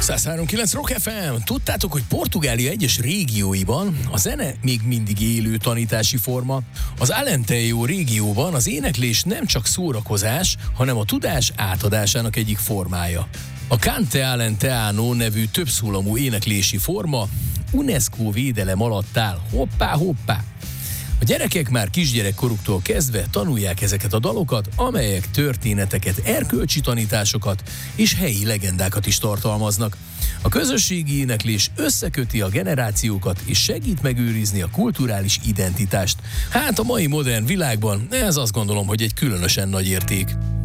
103.9 Rock FM. Tudtátok, hogy Portugália egyes régióiban a zene még mindig élő tanítási forma? Az Alentejo régióban az éneklés nem csak szórakozás, hanem a tudás átadásának egyik formája. A Cante Alenteano nevű többszólamú éneklési forma UNESCO védelem alatt áll. Hoppá, hoppá! A gyerekek már kisgyerekkoruktól kezdve tanulják ezeket a dalokat, amelyek történeteket, erkölcsi tanításokat és helyi legendákat is tartalmaznak. A közösségi éneklés összeköti a generációkat és segít megőrizni a kulturális identitást. Hát a mai modern világban ez azt gondolom, hogy egy különösen nagy érték.